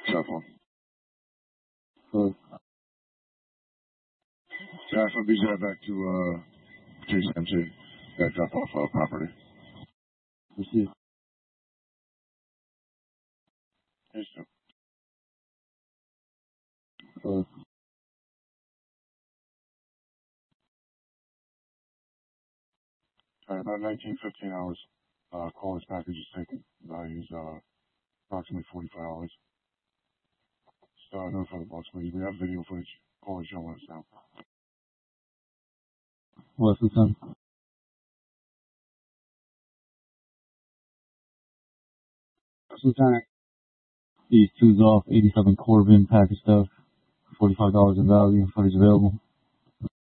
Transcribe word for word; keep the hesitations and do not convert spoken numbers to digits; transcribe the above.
Cell phone. Hello. Staff will be sent back to uh, Chase M C. Got drop off uh, property. Received. Yes, sir. Hello. All right, about nineteen, fifteen hours. Uh, caller's package is taken. Values uh, approximately forty-five dollars. So, uh, no further box, please. We have video footage. Caller's showing us now. What's the time? Lieutenant. These two's off, eighty-seven Corbin, package stuff, forty-five dollars in value, footage available.